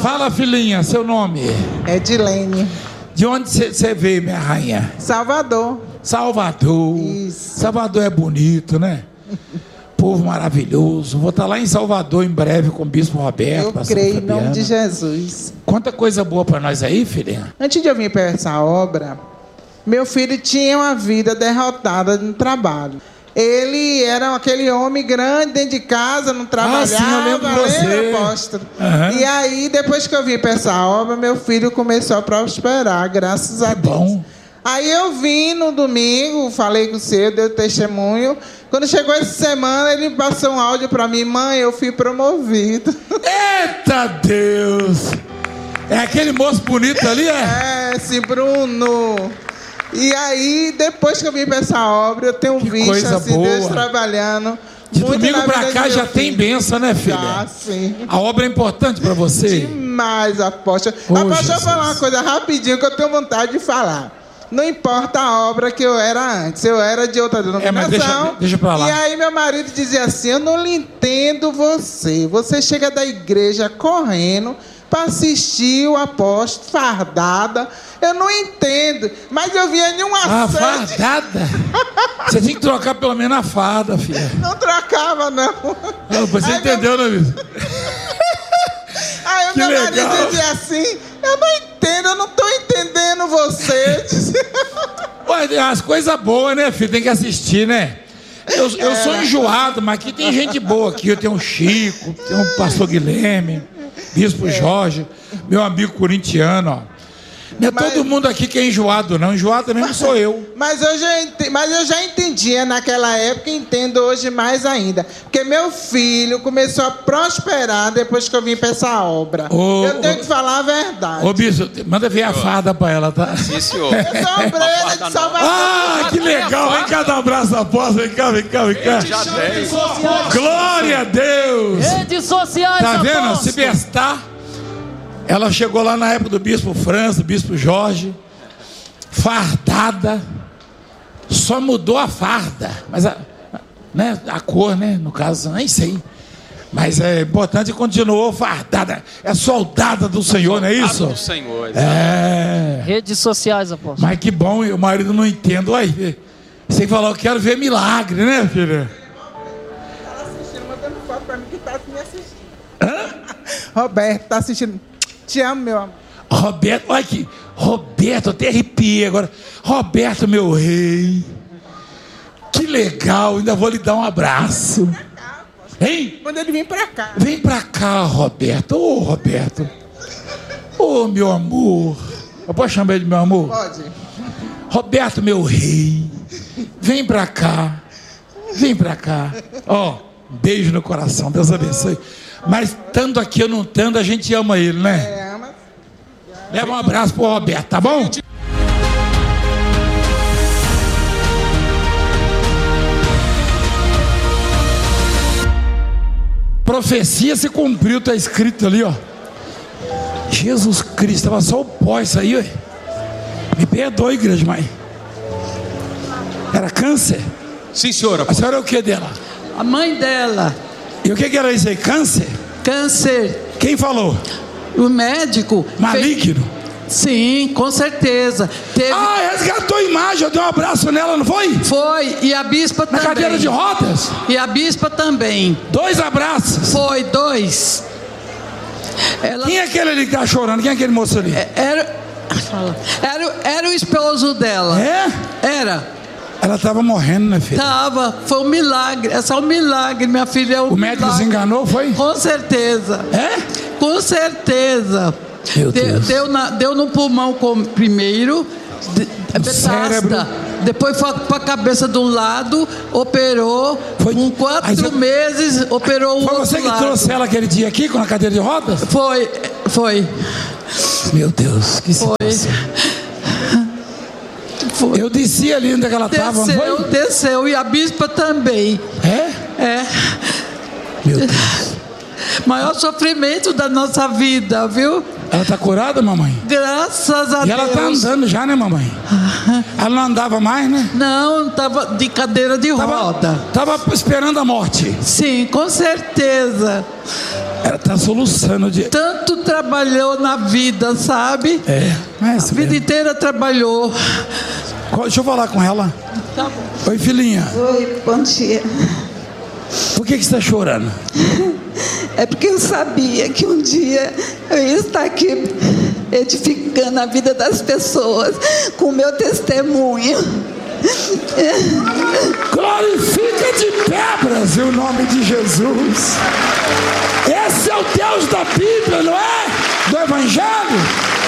Fala, filhinha, seu nome? Edilene. De onde você veio, minha rainha? Salvador. Salvador. Isso. Salvador é bonito, né? Povo maravilhoso. Vou estar lá em Salvador em breve com o Bispo Roberto. Eu creio em nome de Jesus. Conta coisa boa para nós aí, filhinha. Antes de eu vir para essa obra, meu filho tinha uma vida derrotada no trabalho. Ele era aquele homem grande dentro de casa, não trabalhava. Sim, eu lembro de você. Apóstolo. E aí, depois que eu vim para essa obra, meu filho começou a prosperar, graças a Deus. Bom. Aí eu vim no domingo, falei com o senhor, deu testemunho. Quando chegou essa semana, ele passou um áudio para mim: mãe, eu fui promovido. Eita Deus! É aquele moço bonito ali, é? É, esse Bruno. E aí, depois que eu vim para essa obra, eu tenho visto assim, boa. Deus trabalhando. De muito domingo na pra vida cá do já meu tem filho. bênção, né, filha? Já, sim. A obra é importante pra você? Demais, apóstolo. Oh, Apóstolo, eu Jesus. vou falar uma coisa rapidinho que eu tenho vontade de falar. Não importa a obra que eu era antes, eu era de outra denominação. Mas deixa pra lá. E aí meu marido dizia assim: eu não lhe entendo você. Você chega da igreja correndo para assistir o apóstolo fardada. Eu não entendo. Mas eu via em uma sede. Fardada? Você tinha que trocar pelo menos a farda, filha. Não trocava, não. Você Aí entendeu, né, Vitor? Aí o Que meu legal. marido dizia assim: eu não entendo, eu não estou entendendo você. Ué, as coisas boas, né, filho? Tem que assistir, né? Eu sou enjoado, mas aqui tem gente boa aqui. Eu tenho o Chico, tenho o pastor Guilherme, Bispo Jorge, meu amigo corintiano, ó. Não é todo mundo aqui que é enjoado, não. Enjoado mesmo sou eu. Mas eu já entendia naquela época e entendo hoje mais ainda. Porque meu filho começou a prosperar depois que eu vim para essa obra. Eu tenho que falar a verdade. Ô, Bispo, manda ver a farda pra ela, tá? Sim, senhor. Eu sou obreira de Salvador. Ah, que legal. Vem cá dar um abraço à apóstolo. Vem cá, vem cá, vem cá. Já tem. Glória a Deus. Redes sociais, Tá vendo? apóstolo. Se bestar. Ela chegou lá na época do Bispo França, do Bispo Jorge, fardada, só mudou a farda, mas a cor, né? No caso, nem sei. Mas é importante, continuou fardada. É soldada do Senhor, não é isso? Do Senhor. É. Redes sociais, apóstolo. Mas que bom, o marido não entende. Aí, você falou, eu quero ver milagre, né, filha? Tá assistindo, mandando foto para mim que tá me assistindo. Roberto, tá assistindo. Te amo, meu amor. Roberto, olha aqui. Roberto, até arrepiei agora. Roberto, meu rei. Que legal, ainda vou lhe dar um abraço. Hein? Quando ele vir pra cá. Vem pra cá, Roberto. Ô, Roberto. Ô, meu amor. Eu posso chamar ele de meu amor? Pode. Roberto, meu rei. Vem pra cá. Vem pra cá. Ó, beijo no coração. Deus abençoe. Mas estando aqui ou não estando, a gente ama ele, né? Ama. Leva um abraço pro Roberto, tá bom? Profecia se cumpriu, tá escrito ali, ó. Jesus Cristo, tava só o pó isso aí, ó. Me perdoe, igreja, mãe. Era câncer? Sim, senhora. A senhora é o que dela? A mãe dela, E o que era isso aí? Câncer? câncer. Quem falou? O médico. Maligno? Sim, com certeza. Teve... Ah, resgatou a imagem, eu dei um abraço nela, não foi? Foi, e a bispa Na também. cadeira de rodas? E a bispa também. 2 abraços. Foi, 2. Ela Quem é aquele ali que tá chorando? Quem é aquele moço ali? era o esposo dela. É? Era. Ela estava morrendo, né, filha? Tava, foi um milagre. É só um milagre, minha filha. É um O médico milagre. se enganou, foi? Com certeza. É? Com certeza. Meu Deus. Deu no pulmão primeiro, cérebro. depois foi para a cabeça de um lado, operou, Foi- com 4 Mas eu- meses, operou o Foi outro você que lado. trouxe ela aquele dia aqui com a cadeira de rodas? Foi. Meu Deus, que Foi. situação. Eu desci ali onde ela estava, não foi? Desceu, e a bispa também. É? Meu Deus. Maior sofrimento da nossa vida, viu? Ela tá curada, mamãe? Graças a E Deus. ela tá andando já, né, mamãe? Ela não andava mais, né? Não, estava de cadeira de roda. Tava esperando a morte. Sim, com certeza. Ela tá soluçando de... Tanto trabalhou na vida, sabe? Mas A vida inteira trabalhou. Deixa eu falar com ela. Tá bom. Oi, filhinha. Oi, bom dia. Por que você está chorando? É porque eu sabia que um dia eu ia estar aqui edificando a vida das pessoas com o meu testemunho. Glorifica de pé, Brasil, em nome de Jesus. Esse é o Deus da Bíblia, não é? Do Evangelho.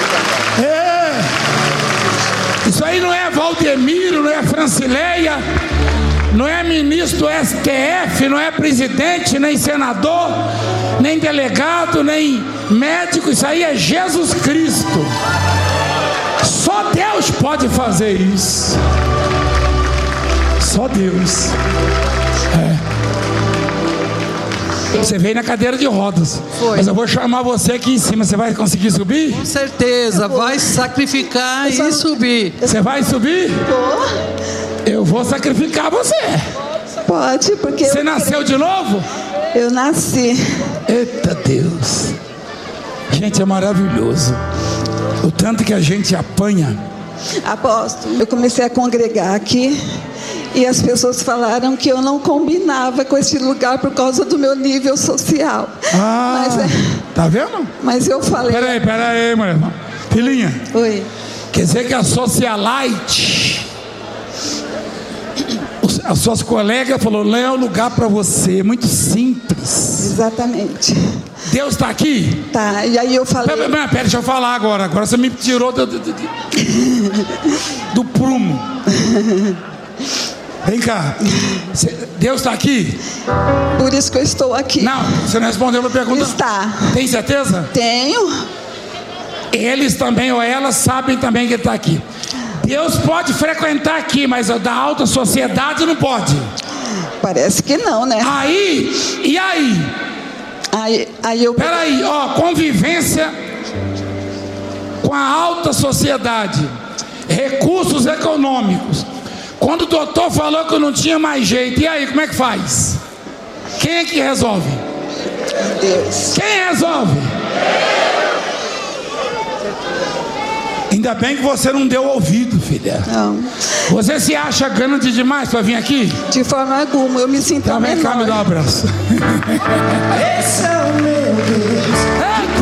Isso aí não é Valdemiro, não é Francileia, não é ministro do STF, não é presidente, nem senador, nem delegado, nem médico. Isso aí é Jesus Cristo. Só Deus pode fazer isso. Só Deus. Você veio na cadeira de rodas. Foi. Mas eu vou chamar você aqui em cima. Você vai conseguir subir? Com certeza, vai sacrificar e subir. Você vai subir? Eu vou sacrificar você. Pode, porque Você nasceu de novo? eu nasci. Eita Deus. Gente, é maravilhoso. O tanto que a gente apanha. Apóstolo, eu comecei a congregar aqui e as pessoas falaram que eu não combinava com esse lugar por causa do meu nível social. Tá vendo? Mas eu falei... Peraí, mulher. Filhinha, Oi. quer dizer que a socialite, as suas colegas falaram, lá é o lugar para você, muito simples. Exatamente. Deus está aqui? Tá, e aí eu falei... Pera, deixa eu falar agora. Agora você me tirou do prumo. Vem cá. Deus está aqui? Por isso que eu estou aqui. Não, você não respondeu a minha pergunta. Está. Tem certeza? Tenho. Eles também, ou elas, sabem também que ele está aqui. Deus pode frequentar aqui, mas da alta sociedade não pode. Parece que não, né? E aí? Aí eu... Peraí, convivência com a alta sociedade, recursos econômicos. Quando o doutor falou que eu não tinha mais jeito, e aí, como é que faz? Quem é que resolve? Deus. Quem resolve? Ainda bem que você não deu ouvido, filha. Não. Você se acha grande demais para vir aqui? De forma alguma, eu me sinto Então vem cá, me dá um abraço. Esse é o meu Deus.